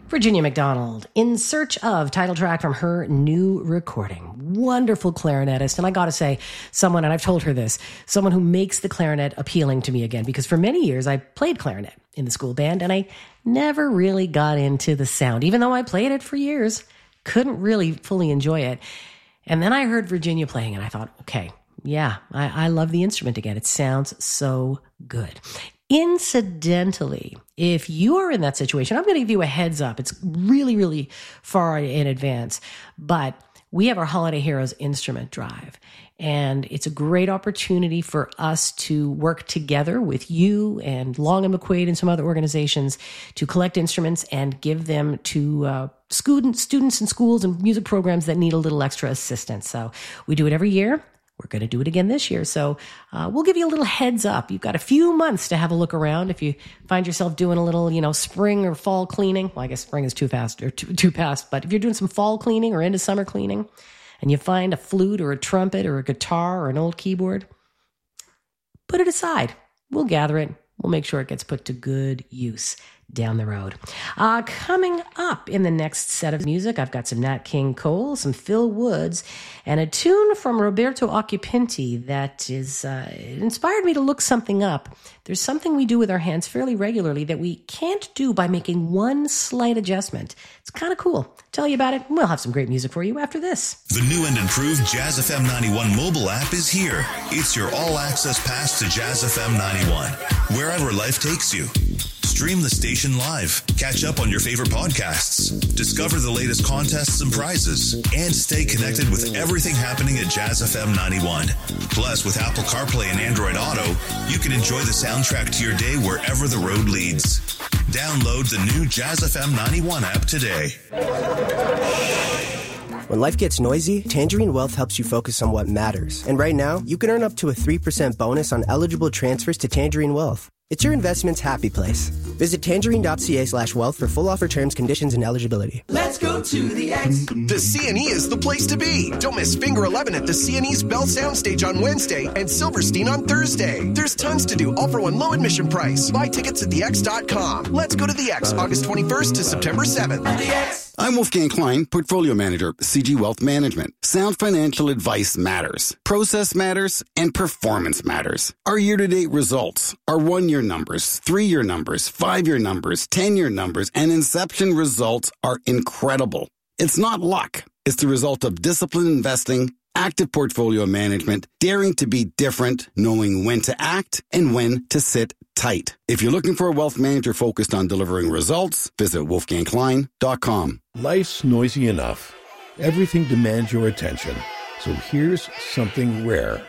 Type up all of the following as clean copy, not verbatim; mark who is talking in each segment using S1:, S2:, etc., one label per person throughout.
S1: Virginia McDonald, In Search Of, title track from her new recording. Wonderful clarinetist. And I got to say, someone, and I've told her this, someone who makes the clarinet appealing to me again, because for many years I played clarinet in the school band and I never really got into the sound, even though I played it for years, couldn't really fully enjoy it. And then I heard Virginia playing and I thought, okay, yeah, I love the instrument again. It sounds so good. Incidentally, if you are in that situation, I'm going to give you a heads up. It's really, really far in advance, but we have our Holiday Heroes instrument drive, and it's a great opportunity for us to work together with you and Long and McQuaid and some other organizations to collect instruments and give them to students in schools and music programs that need a little extra assistance. So we do it every year. We're going to do it again this year. So we'll give you a little heads up. You've got a few months to have a look around. If you find yourself doing a little, spring or fall cleaning, well, I guess spring is too fast, but if you're doing some fall cleaning or into summer cleaning and you find a flute or a trumpet or a guitar or an old keyboard, put it aside. We'll gather it. We'll make sure it gets put to good use down the road. Coming up in the next set of music, I've got some Nat King Cole, some Phil Woods, and a tune from Roberto Occhipinti that is inspired me to look something up. There's something we do with our hands fairly regularly that we can't do by making one slight adjustment. It's kind of cool. Tell you about it, and we'll have some great music for you after this.
S2: The new and improved Jazz FM 91 mobile app is here. It's your all-access pass to Jazz FM 91, wherever life takes you. Stream the station live, catch up on your favorite podcasts, discover the latest contests and prizes, and stay connected with everything happening at Jazz FM 91. Plus, with Apple CarPlay and Android Auto, you can enjoy the soundtrack to your day wherever the road leads. Download the new Jazz FM 91 app today.
S3: When life gets noisy, Tangerine Wealth helps you focus on what matters. And right now, you can earn up to a 3% bonus on eligible transfers to Tangerine Wealth. It's your investment's happy place. Visit tangerine.ca/wealth for full offer terms, conditions, and eligibility.
S4: Let's go to the X.
S5: The CNE is the place to be. Don't miss Finger 11 at the CNE's Bell Soundstage on Wednesday and Silverstein on Thursday. There's tons to do, all for one low admission price. Buy tickets at thex.com. Let's go to the X, August 21st to September 7th.
S4: The X.
S6: I'm Wolfgang Klein, Portfolio Manager, CG Wealth Management. Sound financial advice matters. Process matters, and performance matters. Our year-to-date results, our 1-year numbers, 3-year numbers, 5-year numbers, 10-year numbers, and inception results are incredible. It's not luck. It's the result of disciplined investing, active portfolio management, daring to be different, knowing when to act and when to sit tight. If you're looking for a wealth manager focused on delivering results, visit wolfgangklein.com.
S7: Life's noisy enough. Everything demands your attention. So here's something rare.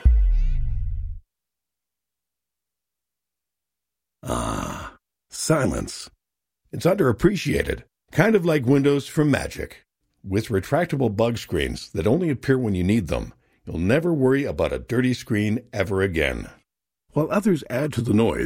S7: Ah, silence. It's underappreciated, kind of like Windows from Magic. With retractable bug screens that only appear when you need them, you'll never worry about a dirty screen ever again. While others add to the noise,